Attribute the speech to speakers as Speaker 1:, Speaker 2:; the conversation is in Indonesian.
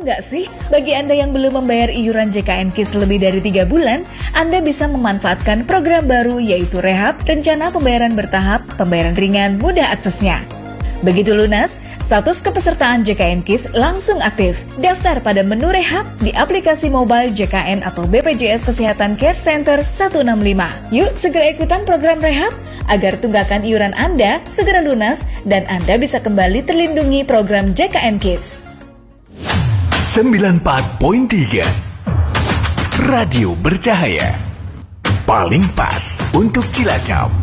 Speaker 1: Tahu nggak sih, bagi Anda yang belum membayar iuran JKN KIS lebih dari 3 bulan, Anda bisa memanfaatkan program baru yaitu Rehab, rencana pembayaran bertahap, pembayaran ringan, mudah aksesnya. Begitu lunas, status kepesertaan JKN KIS langsung aktif. Daftar pada menu Rehab di aplikasi mobile JKN atau BPJS Kesehatan Care Center 165. Yuk segera ikutan program Rehab agar tunggakan iuran Anda segera lunas dan Anda bisa kembali terlindungi program JKN KIS.
Speaker 2: 94.3 Radio Bercahaya, paling pas untuk Cilacap.